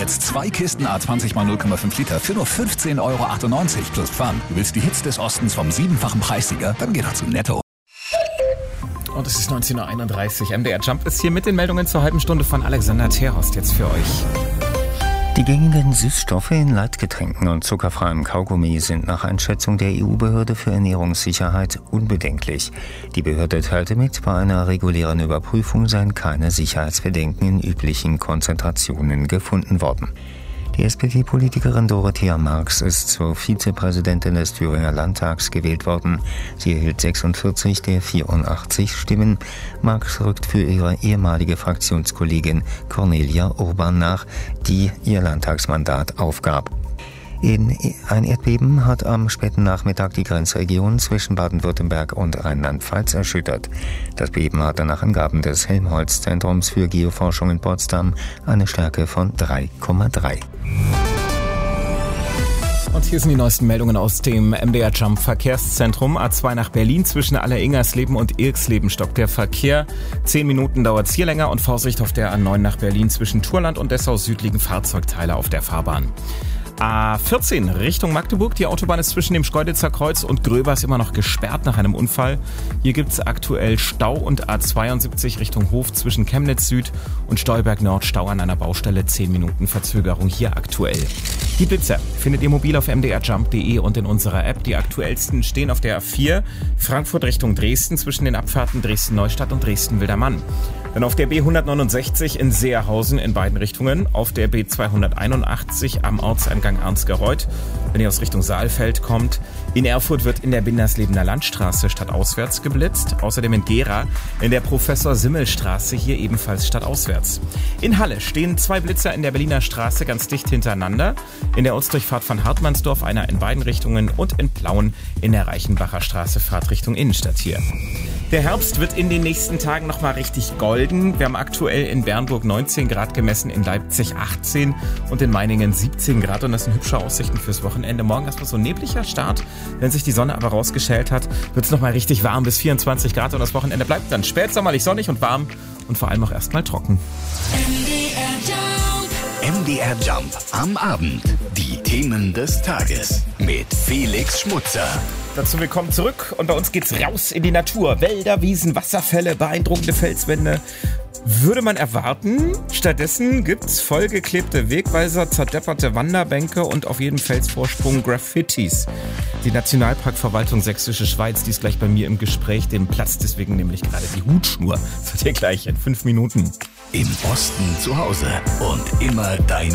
Jetzt 2 Kisten A20 x 0,5 Liter für nur 15,98 € plus Pfand. Du willst die Hits des Ostens vom 7-fachen Preissieger? Dann geh doch zu Netto. Und es ist 19:31 Uhr. MDR Jump ist hier mit den Meldungen zur halben Stunde von Alexander Terhorst jetzt für euch. Die gängigen Süßstoffe in Leitgetränken und zuckerfreiem Kaugummi sind nach Einschätzung der EU-Behörde für Ernährungssicherheit unbedenklich. Die Behörde teilte mit, bei einer regulären Überprüfung seien keine Sicherheitsbedenken in üblichen Konzentrationen gefunden worden. Die SPD-Politikerin Dorothea Marx ist zur Vizepräsidentin des Thüringer Landtags gewählt worden. Sie erhielt 46 der 84 Stimmen. Marx rückt für ihre ehemalige Fraktionskollegin Cornelia Urban nach, die ihr Landtagsmandat aufgab. Ein Erdbeben hat am späten Nachmittag die Grenzregion zwischen Baden-Württemberg und Rheinland-Pfalz erschüttert. Das Beben hatte nach Angaben des Helmholtz-Zentrums für Geoforschung in Potsdam eine Stärke von 3,3. Und hier sind die neuesten Meldungen aus dem MDR Jump Verkehrszentrum. A2 nach Berlin zwischen Aller-Ingersleben und Irksleben stockt der Verkehr. 10 Minuten dauert es hier länger und Vorsicht auf der A9 nach Berlin zwischen Turland und Dessau Süd liegen Fahrzeugteile auf der Fahrbahn. A14 Richtung Magdeburg. Die Autobahn ist zwischen dem Schkeuditzer Kreuz und Gröbers immer noch gesperrt nach einem Unfall. Hier gibt es aktuell Stau und A72 Richtung Hof zwischen Chemnitz Süd und Stolberg Nord Stau an einer Baustelle. 10 Minuten Verzögerung hier aktuell. Die Blitzer findet ihr mobil auf mdrjump.de und in unserer App. Die aktuellsten stehen auf der A4 Frankfurt Richtung Dresden zwischen den Abfahrten Dresden-Neustadt und Dresden-Wildermann. Dann auf der B169 in Seerhausen in beiden Richtungen, auf der B281 am Ortseingang Arnsgereuth, wenn ihr aus Richtung Saalfeld kommt. In Erfurt wird in der Binderslebener Landstraße stadtauswärts geblitzt, außerdem in Gera in der Professor-Simmel-Straße hier ebenfalls stadtauswärts. In Halle stehen 2 Blitzer in der Berliner Straße ganz dicht hintereinander, in der Ortsdurchfahrt von Hartmannsdorf einer in beiden Richtungen und in Plauen in der Reichenbacher Straße Fahrtrichtung Innenstadt hier. Der Herbst wird in den nächsten Tagen nochmal richtig golden. Wir haben aktuell in Bernburg 19 Grad gemessen, in Leipzig 18 und in Meiningen 17 Grad. Und das sind hübsche Aussichten fürs Wochenende. Morgen erstmal so ein nebliger Start. Wenn sich die Sonne aber rausgeschält hat, wird es nochmal richtig warm bis 24 Grad. Und das Wochenende bleibt dann spätsommerlich sonnig und warm und vor allem auch erstmal trocken. MDR Jump am Abend. Die Themen des Tages mit Felix Schmutzer. Dazu willkommen zurück und bei uns geht's raus in die Natur. Wälder, Wiesen, Wasserfälle, beeindruckende Felswände. Würde man erwarten. Stattdessen gibt's vollgeklebte Wegweiser, zerdepperte Wanderbänke und auf jedem Felsvorsprung Graffitis. Die Nationalparkverwaltung Sächsische Schweiz, die ist gleich bei mir im Gespräch. Dem platzt deswegen nämlich gerade die Hutschnur. Das wird ihr gleich in 5 Minuten. Im Osten zu Hause und immer deine